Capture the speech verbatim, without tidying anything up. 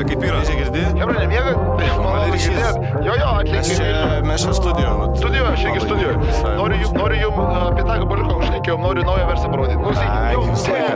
Žiūrėk, kaip yra. Čia girdėjai? Hebra, nemiega? Malonu girdėt. Jo, jo, atlinkime. Mes čia studijuojam. Studijuoju, aš irgi studijuoju. Noriu jum, noriu jum apie tą gabaliuką užšnekėjom, noriu naują versiją parodyti. Klausyk, jau,